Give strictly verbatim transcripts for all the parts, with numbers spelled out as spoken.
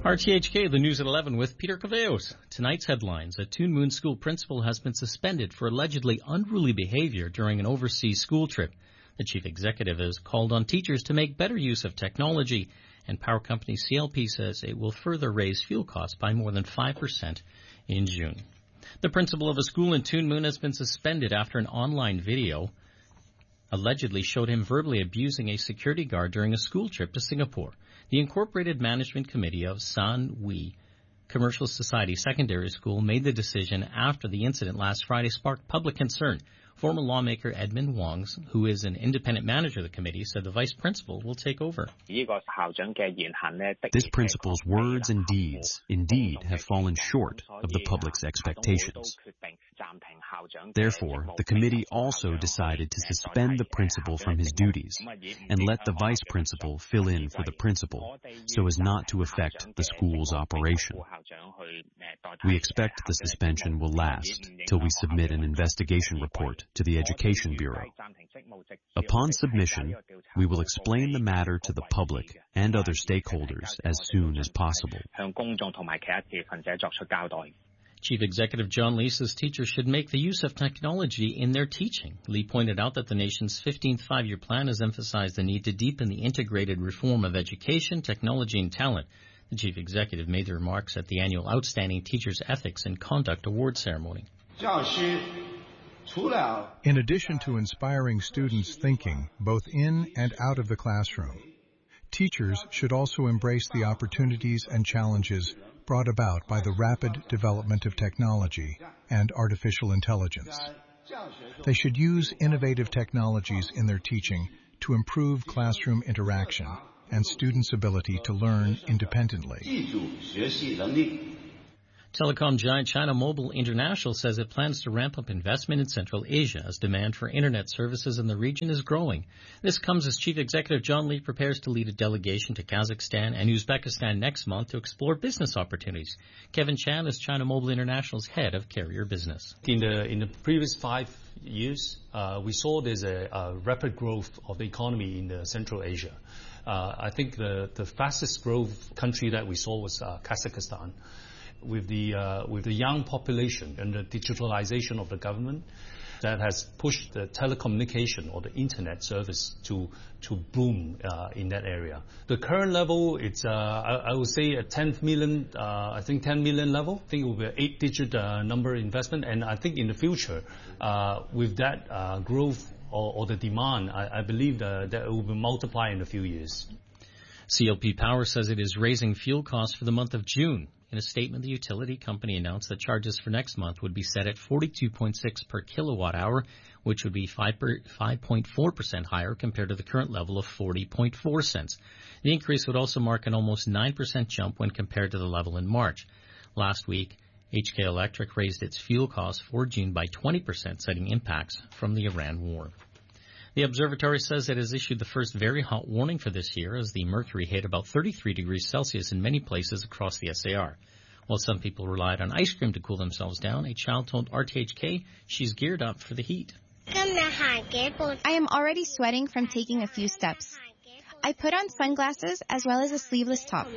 R T H K, the news at eleven with Peter Caveos. Tonight's headlines. A Toon Moon school principal has been suspended for allegedly unruly behavior during an overseas school trip. The chief executive has called on teachers to make better use of technology, and power company C L P says it will further raise fuel costs by more than five percent in June. The principal of a school in Toon Moon has been suspended after an online video allegedly showed him verbally abusing a security guard during a school trip to Singapore. The Incorporated Management Committee of San Wee Commercial Society Secondary School made the decision after the incident last Friday sparked public concern. Former lawmaker Edmund Wong, who is an independent manager of the committee, said the vice principal will take over. This principal's words and deeds indeed have fallen short of the public's expectations. Therefore, the committee also decided to suspend the principal from his duties and let the vice principal fill in for the principal so as not to affect the school's operation. We expect the suspension will last till we submit an investigation report to the Education Bureau. Upon submission, we will explain the matter to the public and other stakeholders as soon as possible. Chief Executive John Lee says teachers should make the use of technology in their teaching. Lee pointed out that the nation's fifteenth five-year plan has emphasized the need to deepen the integrated reform of education, technology, and talent. The chief executive made the remarks at the annual Outstanding Teachers Ethics and Conduct Award ceremony. In addition to inspiring students' thinking, both in and out of the classroom, teachers should also embrace the opportunities and challenges brought about by the rapid development of technology and artificial intelligence. They should use innovative technologies in their teaching to improve classroom interaction and students' ability to learn independently. Telecom giant China Mobile International says it plans to ramp up investment in Central Asia as demand for Internet services in the region is growing. This comes as Chief Executive John Lee prepares to lead a delegation to Kazakhstan and Uzbekistan next month to explore business opportunities. Kevin Chan is China Mobile International's head of carrier business. In the in the previous five years, uh, we saw there's a, a rapid growth of the economy in the Central Asia. Uh, I think the, the fastest growth country that we saw was uh, Kazakhstan. With the uh, with the young population and the digitalization of the government, that has pushed the telecommunication or the internet service to to boom uh, in that area. The current level, it's uh, I, I would say a ten million, uh, I think ten million level. I think it will be an eight-digit uh, number investment, and I think in the future, uh, with that uh, growth or, or the demand, I, I believe that, that it will be multiplied in a few years. C L P Power says it is raising fuel costs for the month of June. In a statement, the utility company announced that charges for next month would be set at forty-two point six per kilowatt hour, which would be five point four percent higher compared to the current level of forty point four cents. The increase would also mark an almost nine percent jump when compared to the level in March. Last week, H K Electric raised its fuel costs for June by twenty percent, citing impacts from the Iran war. The observatory says it has issued the first very hot warning for this year as the mercury hit about thirty-three degrees Celsius in many places across the S A R. While some people relied on ice cream to cool themselves down, a child told R T H K she's geared up for the heat. I am already sweating from taking a few steps. I put on sunglasses as well as a sleeveless top.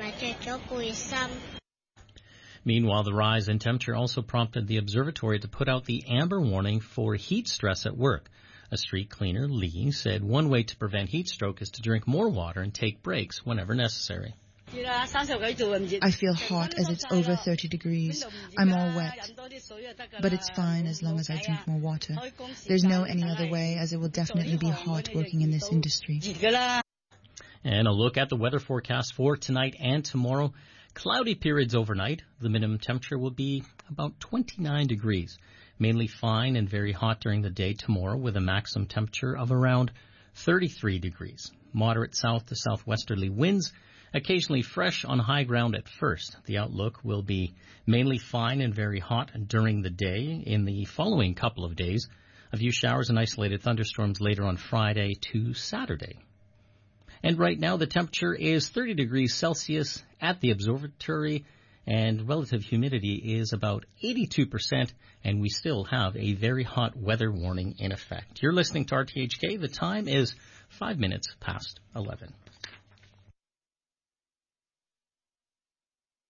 Meanwhile, the rise in temperature also prompted the observatory to put out the amber warning for heat stress at work. A street cleaner, Lee, said one way to prevent heat stroke is to drink more water and take breaks whenever necessary. I feel hot as it's over thirty degrees. I'm all wet. But it's fine as long as I drink more water. There's no any other way, as it will definitely be hot working in this industry. And a look at the weather forecast for tonight and tomorrow. Cloudy periods overnight. The minimum temperature will be about twenty-nine degrees. Mainly fine and very hot during the day tomorrow with a maximum temperature of around thirty-three degrees. Moderate south to southwesterly winds, occasionally fresh on high ground at first. The outlook will be mainly fine and very hot during the day. In the following couple of days, a few showers and isolated thunderstorms later on Friday to Saturday. And right now the temperature is thirty degrees Celsius at the observatory, and relative humidity is about eighty-two percent, and we still have a very hot weather warning in effect. You're listening to R T H K. The time is five minutes past eleven.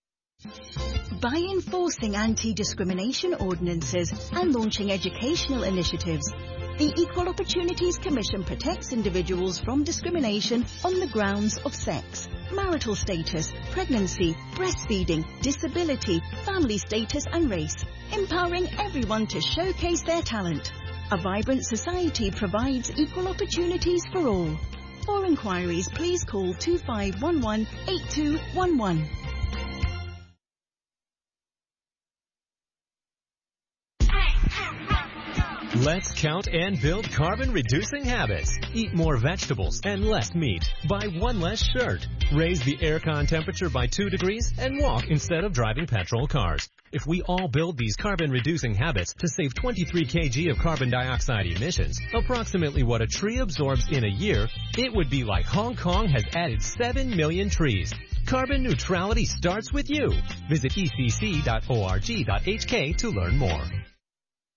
By enforcing anti-discrimination ordinances and launching educational initiatives, the Equal Opportunities Commission protects individuals from discrimination on the grounds of sex, marital status, pregnancy, breastfeeding, disability, family status and race, empowering everyone to showcase their talent. A vibrant society provides equal opportunities for all. For inquiries, please call two five one one, eight two one one. Let's count and build carbon-reducing habits. Eat more vegetables and less meat. Buy one less shirt. Raise the aircon temperature by two degrees and walk instead of driving petrol cars. If we all build these carbon-reducing habits to save twenty-three kilograms of carbon dioxide emissions, approximately what a tree absorbs in a year, it would be like Hong Kong has added seven million trees. Carbon neutrality starts with you. Visit e c c dot org dot h k to learn more.